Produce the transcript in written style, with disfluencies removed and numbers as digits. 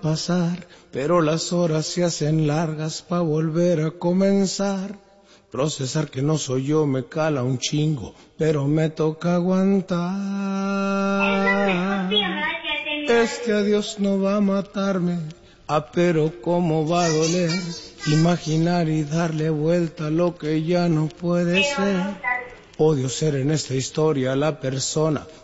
pasar, pero las horas se hacen largas pa' volver a comenzar. Procesar que no soy yo me cala un chingo, pero me toca aguantar. Este adiós no va a matarme, pero cómo va a doler. Imaginar y darle vuelta a lo que ya no puede ser. Odio ser en esta historia la persona